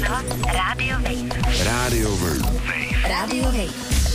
rozhlas Radio Wave. Radio Wave. Radio Wave.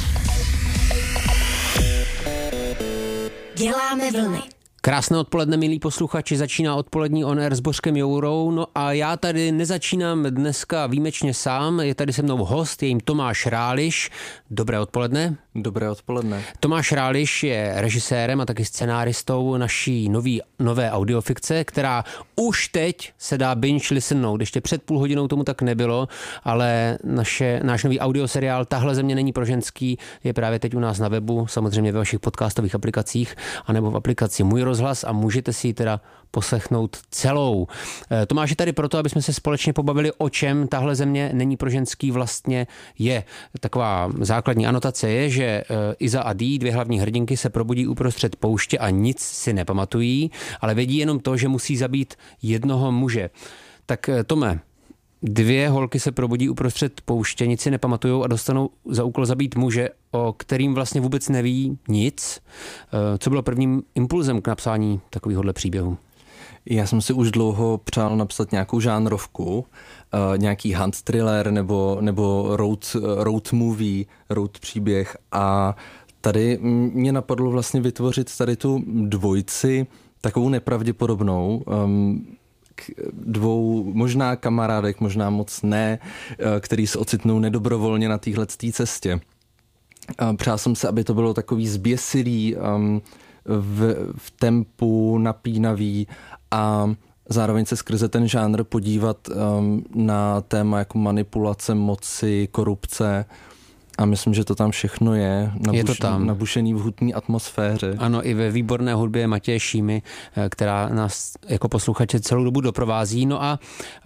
Děláme vlny. Krásné odpoledne, milí posluchači, začíná odpolední On Air s Bořkem Jourou. No a já tady nezačínám dneska výjimečně sám, je tady se mnou host, je jim Tomáš Ráliš. Dobré odpoledne. Dobré odpoledne. Tomáš Ráliš je režisérem a taky scenáristou naší nové audiofikce, která už teď se dá binge listennout. Ještě před půl hodinou tomu tak nebylo, ale náš nový audioseriál Tahle země není pro ženský je právě teď u nás na webu, samozřejmě ve vašich podcastových aplikacích, anebo v aplikaci Můj rozhlas a můžete si ji teda poslechnout celou. Tomáš je tady proto, aby jsme se společně pobavili, o čem Tahle země není pro ženský vlastně je. Taková základní anotace je, že Iza a Dee, dvě hlavní hrdinky, se probudí uprostřed pouště a nic si nepamatují, ale vědí jenom to, že musí zabít jednoho muže. Tak Tome, dvě holky se probudí uprostřed pouště, nic si nepamatujou a dostanou za úkol zabít muže, o kterým vlastně vůbec neví nic. Co bylo prvním impulzem k napsání takovéhohle příběhu? Já jsem si už dlouho přál napsat nějakou žánrovku, nějaký hunt thriller nebo road movie, road příběh a tady mě napadlo vlastně vytvořit tady tu dvojici takovou nepravděpodobnou, dvou možná kamarádek, možná moc ne, který se ocitnou nedobrovolně na téhletý cestě. Přál jsem se, aby to bylo takový zběsilý, v tempu, napínavý a zároveň se skrze ten žánr podívat na téma jako manipulace, moci, korupce a myslím, že to tam všechno je. Nabušený v hutné atmosféře. Ano, i ve výborné hudbě Matěje Šímy, která nás jako posluchače celou dobu doprovází. No a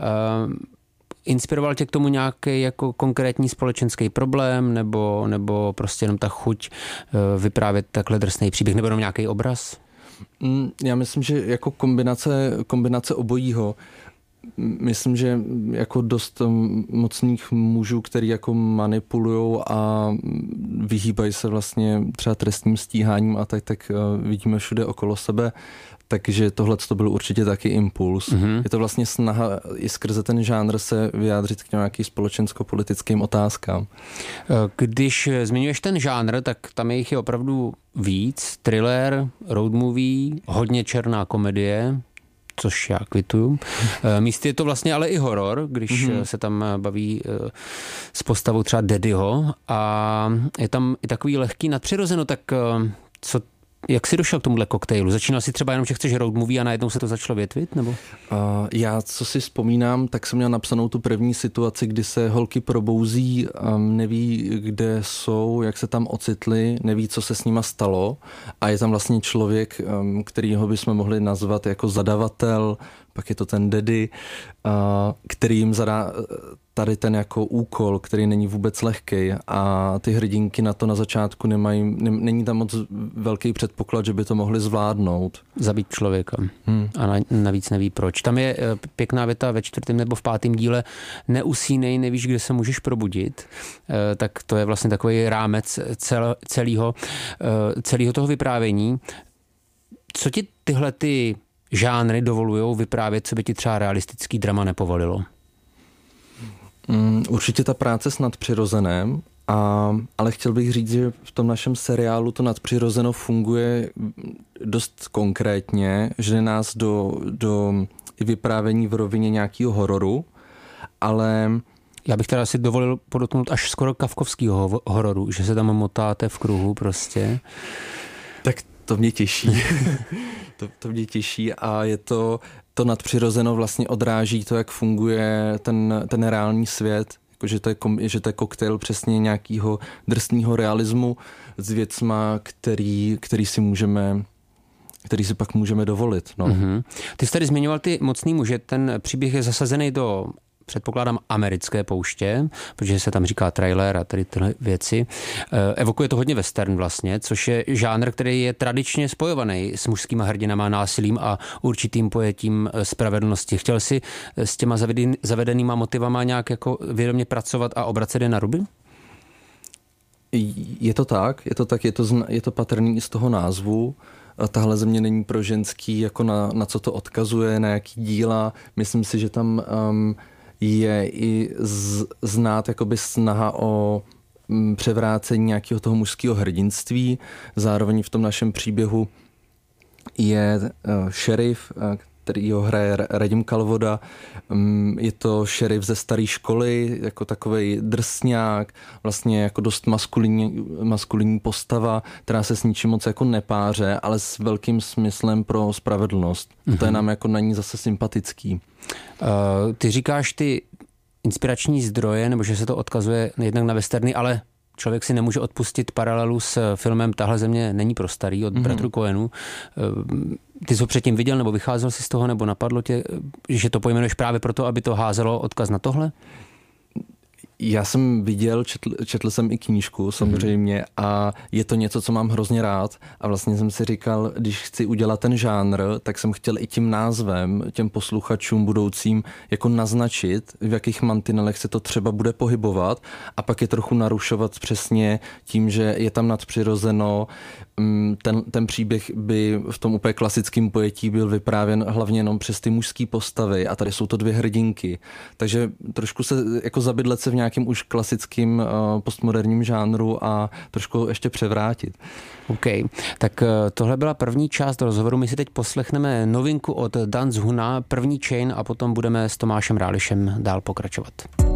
inspiroval tě k tomu nějaký jako konkrétní společenský problém nebo prostě jenom ta chuť vyprávět takhle drsný příběh nebo jenom nějaký obraz? Já myslím, že jako kombinace obojího. Myslím, že jako dost mocných mužů, který jako manipulujou a vyhýbají se vlastně třeba trestním stíháním a tak vidíme všude okolo sebe. Takže tohle to byl určitě taky impuls. Mm-hmm. Je to vlastně snaha i skrze ten žánr se vyjádřit k nějakým společensko-politickým otázkám. Když zmiňuješ ten žánr, tak tam jich je opravdu víc. Thriller, road movie, hodně černá komedie, což já kvituju. Místy je to vlastně ale i horor, když se tam baví s postavou třeba Daddyho a je tam i takový lehký nadpřirozeno, tak jak jsi došel k tomuhle koktejlu? Začínal jsi třeba jenom, že chceš road movie a najednou se to začalo větvit? Nebo? Já, co si vzpomínám, tak jsem měl napsanou tu první situaci, kdy se holky probouzí, neví, kde jsou, jak se tam ocitli, neví, co se s nima stalo a je tam vlastně člověk, kterýho bychom mohli nazvat jako zadavatel, pak je to ten Daddy, který jim zadá tady ten jako úkol, který není vůbec lehkej a ty hrdinky na to na začátku není tam moc velký předpoklad, že by to mohli zvládnout. Zabít člověka. A navíc neví proč. Tam je pěkná věta ve 4. nebo v 5. díle: neusínej, nevíš, kde se můžeš probudit. Tak to je vlastně takový rámec celého toho vyprávění. Co ti tyhle ty žánry dovolujou vyprávět, co by ti třeba realistický drama nepovolilo? Určitě ta práce s nadpřirozeným, ale chtěl bych říct, že v tom našem seriálu to nadpřirozeno funguje dost konkrétně, že nás do vyprávění v rovině nějakého hororu, ale já bych teda si dovolil podotknout až skoro kafkovského hororu, že se tam motáte v kruhu prostě. Tak to mě těší. to mě těší a je to nadpřirozeno vlastně odráží to, jak funguje ten reálný svět, jako že to je koktejl přesně nějakého drsného realismu s věcma, který si pak můžeme dovolit. No. Mm-hmm. Ty jsi tady zmiňoval ty mocný muže, ten příběh je zasazený do, předpokládám, americké pouště, protože se tam říká trailer a tady tyhle věci. Evokuje to hodně western vlastně, což je žánr, který je tradičně spojovaný s mužskýma hrdinama, násilím a určitým pojetím spravedlnosti. Chtěl jsi s těma zavedenýma motivama nějak jako vědomě pracovat a obracet je na ruby? Je to tak, je to patrný i z toho názvu. Tahle země není pro ženský, jako na co to odkazuje, na jaký díla. Myslím si, že tam je i znát jakoby snaha o převrácení nějakého toho mužského hrdinství. Zároveň v tom našem příběhu je šerif, který ho hraje Radim Kalvoda. Je to šerif ze staré školy, jako takovej drsňák, vlastně jako dost maskulinní postava, která se s ničím moc jako nepáře, ale s velkým smyslem pro spravedlnost. To je nám jako na ní zase sympatický. Ty říkáš ty inspirační zdroje, nebo že se to odkazuje jednak na westerny, ale člověk si nemůže odpustit paralelu s filmem Tahle země není pro starý od bratrů Coenů. Ty jsi ho předtím viděl, nebo vycházel jsi z toho, nebo napadlo tě, že to pojmenuješ právě proto, aby to házelo odkaz na tohle? Já jsem viděl, četl jsem i knížku samozřejmě a je to něco, co mám hrozně rád a vlastně jsem si říkal, když chci udělat ten žánr, tak jsem chtěl i tím názvem těm posluchačům budoucím jako naznačit, v jakých mantinelech se to třeba bude pohybovat a pak je trochu narušovat přesně tím, že je tam nadpřirozeno. Ten příběh by v tom úplně klasickém pojetí byl vyprávěn hlavně jenom přes ty mužské postavy a tady jsou to dvě hrdinky. Takže trošku se jako zabydlet se v nějakém už klasickým postmoderním žánru a trošku ještě převrátit. OK, tak tohle byla první část rozhovoru. My si teď poslechneme novinku od Dan Zhuna, první Chain, a potom budeme s Tomášem Rálišem dál pokračovat.